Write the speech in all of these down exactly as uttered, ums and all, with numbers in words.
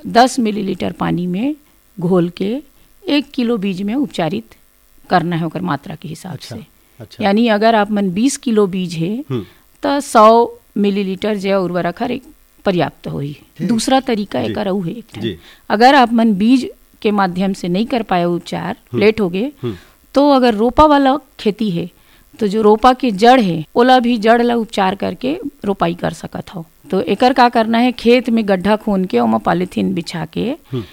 दस मिलीलीटर पानी में घोल के एक किलो बीज में उपचारित करना है ओकर मात्रा के हिसाब अच्छा, से। अच्छा। यानी अगर आप मन बीस किलो बीज है तो सौ मिलीलीटर जैव उर्वरक हर एक पर्याप्त होई। दूसरा तरीका एक रहू है एक, अगर आप मन बीज के माध्यम से नहीं कर पाए उपचार, लेट हो गए, तो अगर रोपा वाला खेती है तो जो रोपा के जड़ है ओला भी जड़ ला उपचार करके रोपाई कर सकत हो। तो एकर का करना है, खेत में गड्ढा खोन के ओमा पॉलीथीन बिछा के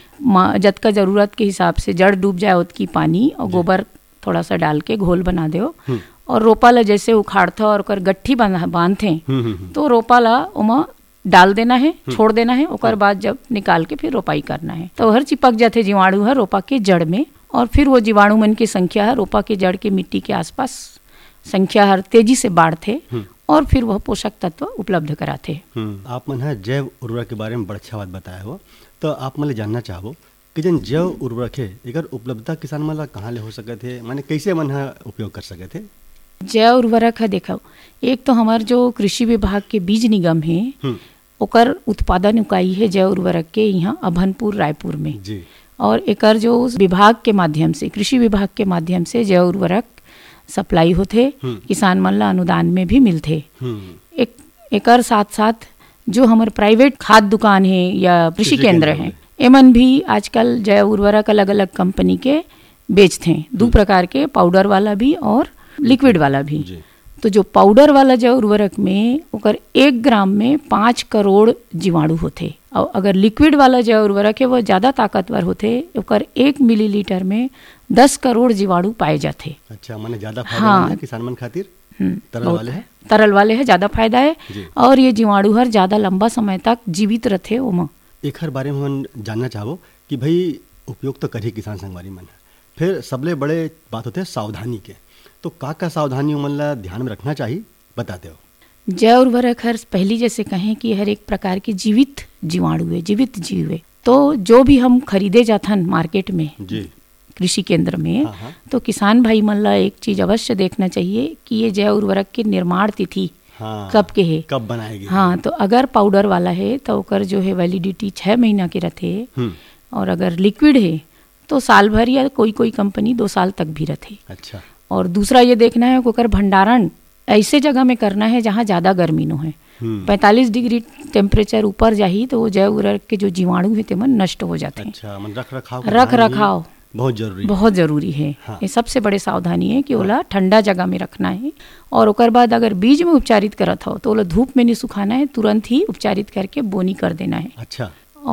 जतका जरूरत के हिसाब से जड़ डूब जाए उतकी पानी और गोबर थोड़ा सा डाल के घोल बना दो और रोपा ला जैसे उखाड़ते और ओकर गट्ठी बांधते तो रोपा ला ओमा डाल देना है, छोड़ देना है, ओकर बाद जब निकाल के फिर रोपाई करना है तो हर चिपक जाते जीवाणु है रोपा के जड़ में, और फिर वो जीवाणु मन की संख्या है रोपा के जड़ के मिट्टी के आसपास संख्या हर तेजी से बढ़ते और फिर वह पोषक तत्व उपलब्ध कराते। आप मन है जैव उर्वरक के बारे में बड़ा अच्छा बात बताया हो, तो आप मन जानना चाहो कि जन जैव उर्वरक है एकर उपलब्धता किसान मन ला कहाँ ले हो सके थे, माने कैसे मन है उपयोग कर सके थे? जैव उर्वरक है देखो, एक तो हमार जो कृषि विभाग के बीज निगम है ओकर उत्पादन इकाई है जैव उर्वरक के यहाँ अभनपुर रायपुर में जी। और एकर जो विभाग के माध्यम से कृषि विभाग के माध्यम से जैव उर्वरक सप्लाई होते, किसान मन ला अनुदान में भी मिलते। एक एकर साथ साथ जो हमारे प्राइवेट खाद दुकान है या कृषि केंद्र है एमन भी आजकल जैव उर्वरक अलग अलग कंपनी के बेचते हैं, दो प्रकार के, पाउडर वाला भी और लिक्विड वाला भी। तो जो पाउडर वाला जैव उर्वरक में ओकर एक ग्राम में पाँच करोड़ जीवाणु होते, और अगर लिक्विड वाला जैव उर्वरक है वो ज्यादा ताकतवर होते, ओकर एक मिलीलीटर में दस करोड़ जीवाणु पाए जाते। अच्छा, माने ज्यादा फायदा है किसान मन खातिर। तरल वाले है तरल वाले है ज्यादा फायदा है और ये जीवाणु हर ज्यादा लंबा समय तक जीवित रहते। ओमा एक हर बारे में हम जानना चाहो कि भाई उपयोग तो करी किसान संगवारी मन है, फिर सबले बड़े बात होते हैं सावधानी के, तो का का सावधानी मन ला ध्यान में रखना चाहिए बताते हो? जैव उर्वरक हर पहली जैसे कहें कि हर एक प्रकार के जीवित जीवाणु है, जीवित जीव है, तो जो भी हम खरीदे जाथन मार्केट में जी कृषि केंद्र में, हाँ हाँ। तो किसान भाई मन ला एक चीज अवश्य देखना चाहिए कि ये जैव उर्वरक के निर्माण तिथि हाँ, कब के है, कब बनाएगी। हाँ, तो अगर पाउडर वाला है तो ओकर जो है वैलिडिटी छह महीना के रहते, और अगर लिक्विड है तो साल भर या कोई कोई कंपनी दो साल तक भी रहते। अच्छा। और दूसरा ये देखना है कि ओकर भंडारण ऐसे जगह में करना है जहाँ ज्यादा गर्मी न है, पैंतालीस डिग्री टेम्परेचर ऊपर जाही तो वो जैव उर्वरक के जो जीवाणु है ते मन नष्ट हो जाते हैं। अच्छा, मन रख रखाव रख रखाव बहुत जरूरी बहुत जरूरी है। हाँ। ये सबसे बड़े सावधानी है कि ओला ठंडा जगह में रखना है, और ओकर बाद अगर बीज में उपचारित करत हो तो ओला धूप में नहीं सुखाना है, तुरंत ही उपचारित करके बोनी कर देना है। अच्छा।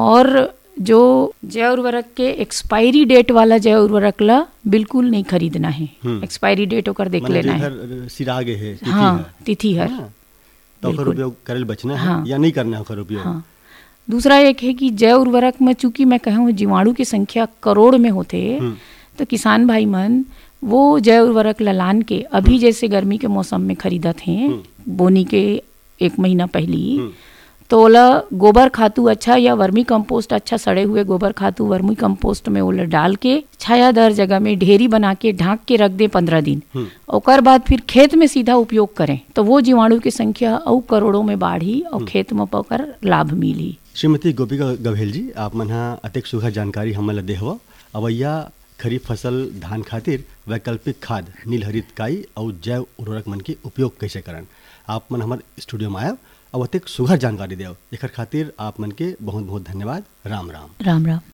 और जो जैव उर्वरक के एक्सपायरी डेट वाला जैव उर्वरक ला बिल्कुल नहीं खरीदना है, एक्सपायरी डेट ओकर देख लेना है, सिरागे है तिथि हाँ है। तिथि हर तो ओकर उपयोग करल बचना है हाँ। या नहीं करना है ओकर उपयोग। हाँ। दूसरा एक है कि जैव उर्वरक में चूंकि मैं कहूँ जीवाणु की संख्या करोड़ में होते, तो किसान भाई मन वो जैव उर्वरक ललान के अभी जैसे गर्मी के मौसम में खरीदत हैं बोनी के एक महीना पहली, तो ओला गोबर खातू अच्छा या वर्मी कंपोस्ट अच्छा सड़े हुए गोबर खातू वर्मी कंपोस्ट में ओला डाल के छायादार जगह में ढेरी बना के ढांक के रख दे पंद्रह दिन, ओकर बाद फिर खेत में सीधा उपयोग करें तो वो जीवाणु की संख्या और करोड़ों में बढ़ी और खेत में पकर लाभ मिली। श्रीमती गोपिका गभेल जी, आप मन हा अतेक सुघर जानकारी हमन ला देहवा। अवैया खरीफ फसल धान खातिर वैकल्पिक खाद नीलहरित काई और जैव उर्वरक मन के उपयोग कैसे करन, आप मन हमारे स्टूडियो में आया और अतेक सुघर जानकारी देव, एकर खातिर आप मन के बहुत बहुत धन्यवाद। राम राम। राम राम।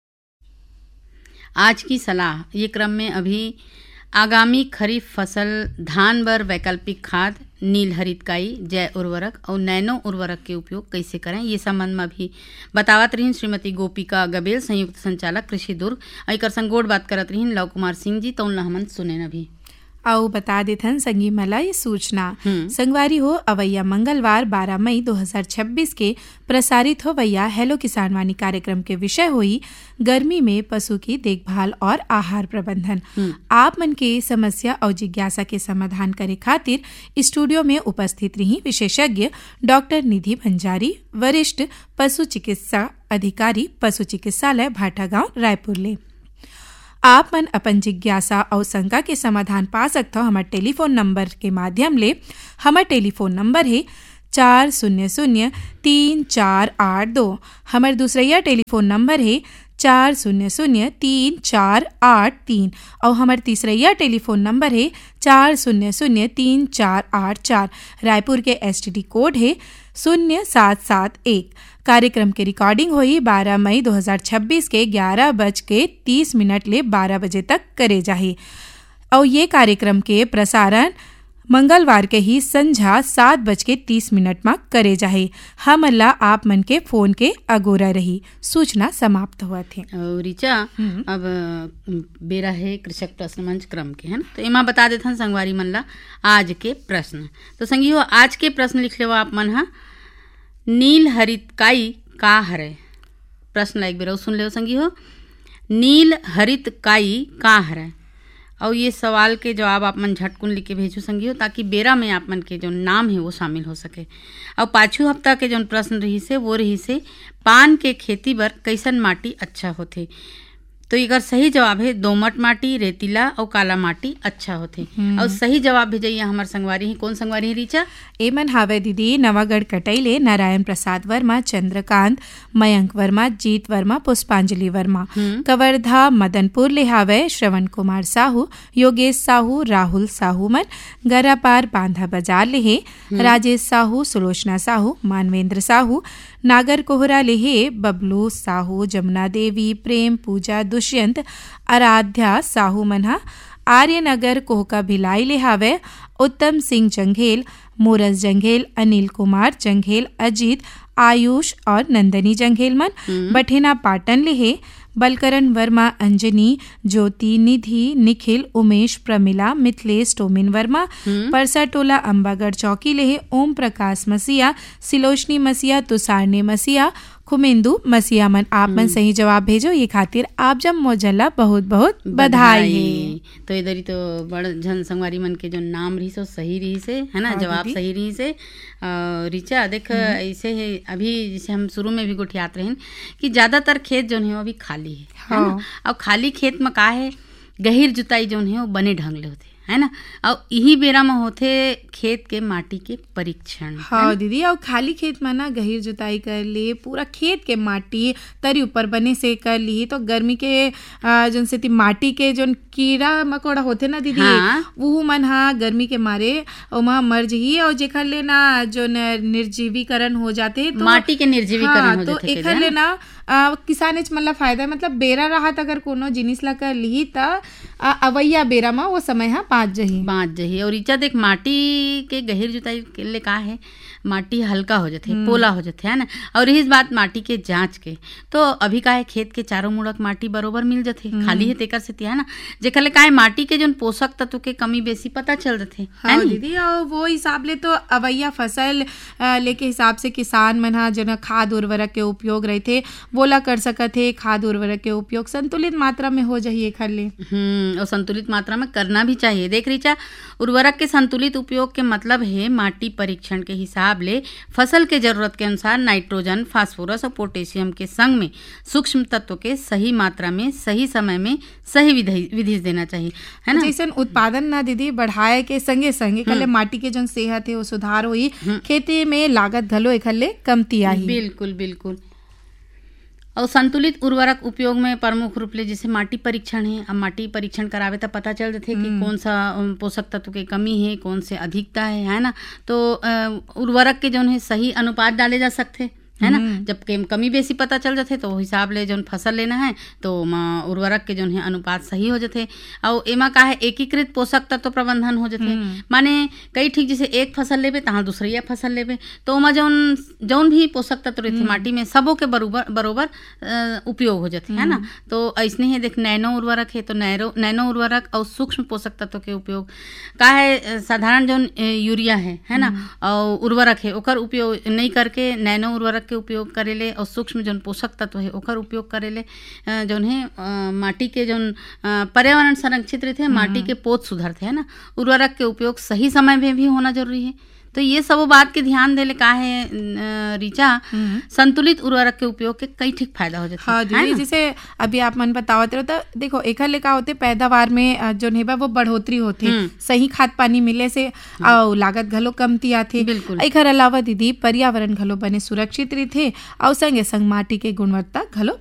आज की सलाह ये क्रम में अभी आगामी खरीफ फसल धान बर वैकल्पिक खाद नील हरितकाई जैव उर्वरक और नैनो उर्वरक के उपयोग कैसे करें ये संबंध में भी बतावत रही श्रीमती गोपिका गबेल, संयुक्त संचालक कृषि दुर्ग। एकर संगोड बात करत रही लव कुमार सिंह जी, तो उन हमन सुने न भी आओ बता देथन संगी मला ये सूचना संगवारी हो अवैया मंगलवार बारह मई दो हज़ार छब्बीस के प्रसारित हो वैया हेलो किसान वाणी कार्यक्रम के विषय हुई गर्मी में पशु की देखभाल और आहार प्रबंधन। आप मन के समस्या और जिज्ञासा के समाधान करे खातिर स्टूडियो में उपस्थित रही विशेषज्ञ डॉक्टर निधि भंजारी, वरिष्ठ पशु चिकित्सा अधिकारी, पशु चिकित्सालय भाटागांव रायपुर ले। आप मन अपन जिज्ञासा और शंका के समाधान पा सकते हो हमारे टेलीफोन नंबर के माध्यम ले। हमारा टेलीफोन नंबर है चार शून्य शून्य तीन चार आठ दो। हमारे दूसरा टेलीफोन नंबर है चार शून्य शून्य तीन चार आठ तीन और हमारे तीसरा टेलीफोन नंबर है चार शून्य शून्य तीन चार आठ चार। रायपुर के एसटीडी कोड है शून्य सात सात एक। कार्यक्रम के रिकॉर्डिंग हुई बारह मई दो हज़ार छब्बीस के ग्यारह बज के तीस मिनट ले बारह बजे तक करे जाही और ये कार्यक्रम के प्रसारण मंगलवार के ही संझा सात बज के तीस मिनट में करे जाहे। हम अल्लाह आप मन के फोन के अगोरा रही। सूचना समाप्त हुआ थे। और रीचा अब बेरा है कृषक प्रश्न मंच क्रम के, है ना, तो एमा बता देते हैं संगवारी मन ला आज के प्रश्न। तो संगी हो आज के प्रश्न लिख ले आप मन हा नील हरित काई का हरे। प्रश्न एक बेरा सुन ले संगी हो नील हरित काई का हरे और ये सवाल के जवाब आप मन झटकुन लिख के भेजो संगी हो ताकि बेरा में आप मन के जो नाम है वो शामिल हो सके। और पाछू हफ्ता के जो प्रश्न रही से वो रही से पान के खेती बर कैसन माटी अच्छा होथे। तो अगर सही जवाब है दोमट माटी, रेतीला और काला माटी अच्छा होथे। और सही जवाब भेजइया हमार संगवारी है। कौन संगवारी है रीचा? एमन हावे दीदी नवागढ़ कटैले नारायण प्रसाद वर्मा, चंद्रकांत, मयंक वर्मा, जीत वर्मा, पुष्पांजलि वर्मा। कवर्धा मदनपुर ले हावे श्रवण कुमार साहू, योगेश साहू, राहुल साहू मन। गरापार बांधा बाजार ले हे राजेश साहू, सुलोचना साहू, मानवेंद्र साहू। नागर कोहरा लेहे बबलू साहू, जमुना देवी, प्रेम, पूजा, दुष्यंत, आराध्या साहू मनहा। आर्यनगर कोहका भिलाई ले हावे उत्तम सिंह जंघेल, मोरस जंघेल, अनिल कुमार जंघेल, अजीत, आयुष और नंदनी जंघेल मन। बठेना पाटन लेहे बलकरण वर्मा, अंजनी, ज्योति, निधि, निखिल, उमेश, प्रमिला, मिथिलेश, टोमिन वर्मा। परसा टोला अंबागढ़ चौकी लेहे ओम प्रकाश मसीहा, सिलोचनी मसीहा, तुषारने मसीहा, खुमेंदु मसीहा मन। आप मन सही जवाब भेजो ये खातिर आप जब मोजल्ला बहुत बहुत बधाई है। तो इधर ही तो बड़ जन संगवारी मन के जो नाम रही सो सही रही से, है ना, जवाब सही रही से। रीचा देख ऐसे है अभी जैसे हम शुरू में भी गोठियात रहे कि ज्यादातर खेत जो है वो अभी खाली है, है ना। और खाली खेत में का है गहिर जुताई जो है वो बने ढंग ले होते, है ना। और यही बेरा में होते खेत के माटी के परीक्षण। हाँ दीदी, और खाली खेत में ना गहिर जुताई कर ली, पूरा खेत के माटी तरी ऊपर बने से कर ली तो गर्मी के जोन से माटी के जोन कीड़ा मकोड़ा होते ना दीदी, हाँ। वो मन हा गर्मी के मारे ओमा मर जही और जेखर ले ना जो निर्जीवीकरण हो जाते तो माटी के निर्जीवीकरण हाँ, हो तो जाते एखर ले ना किसान मतलब फायदा मतलब बेरा रहा अगर कोनो जिनिस ला कर ली त अवैया बेरा में वो समय हा बाँच जही बाँच जही। और रीचा देख माटी के गहिर जुताई के लिए का है माटी हल्का हो जाते, पोला हो जाते, है ना। और इस बात माटी के जांच के तो अभी का है खेत के चारों मुड़क माटी बरोबर मिल जाते, खाली है तेकर से है ना, जेकर ले का है माटी के जो पोषक तत्व के कमी बेसी पता चल जाते, हाँ दीदी। और वो हिसाब ले तो अवैया फसल लेके हिसाब से किसान मन हा जो खाद उर्वरक के उपयोग रहते बोला कर सकत है। खाद उर्वरक के उपयोग संतुलित मात्रा में हो जाइए खर ले हम्म और संतुलित मात्रा में करना भी चाहिए। देख रीचा उर्वरक के संतुलित उपयोग के मतलब है माटी परीक्षण के हिसाब ले फसल के जरूरत के अनुसार नाइट्रोजन, फास्फोरस और पोटेशियम के संग में सूक्ष्म तत्व के सही मात्रा में सही समय में सही विधि विधि देना चाहिए, है ना। जैसे उत्पादन ना दीदी बढ़ाए के संगे संगे कल माटी के जो सेहत है वो सुधार हुई, खेती में लागत घलो एकले कमती आई। बिल्कुल बिल्कुल। और संतुलित उर्वरक उपयोग में प्रमुख रूप ले जैसे माटी परीक्षण है। अब माटी परीक्षण करावे तो पता चल जाते कि कौन सा पोषक तत्व की कमी है, कौन से अधिकता है, है ना। तो उर्वरक के जो है सही अनुपात डाले जा सकते, है ना। जब कमी बेसी पता चल जाते तो हिसाब ले जो फसल लेना है तो उर्वरक के जो है अनुपात सही हो जाते। और एमा का है एकीकृत पोषक तत्व प्रबंधन हो जाते, माने कई ठीक जैसे एक फसल लेबे तहाँ दूसरी फसल लेबे तो ओमा जौन जौन भी पोषक तत्व रहते माटी में सबों के बरोबर बरोबर उपयोग हो जाते, है ना। तो ऐसने ही देख नैनो उर्वरक है तो नैनो नैनो उर्वरक और सूक्ष्म पोषक तत्व के उपयोग का है साधारण जौन यूरिया है, है ना, और उर्वरक है ओकर उपयोग नहीं करके नैनो उर्वरक के उपयोग करेले और सूक्ष्म जौन पोषक तत्व है ओकर उपयोग करेले जौन है माटी के जौन पर्यावरण संरक्षित रहते, माटी के पोत सुधरते, है ना। उर्वरक के उपयोग सही समय में भी होना जरूरी है। तो ये सब बात के ध्यान देले का है अ, रीचा, संतुलित उर्वरक के उपयोग के कई ठीक फायदा हो जाता हाँ है दीदी, जैसे अभी आप मन बतावत रहो तो देखो एकर ले का होते पैदावार में अ, जो नेबा वो बढ़ोतरी होते, सही खाद पानी मिले से और लागत घलो कमती आथे। बिल्कुल। एकर अलावा दीदी पर्यावरण घलो बने सुरक्षित रथे और संगे संग माटी के गुणवत्ता घलो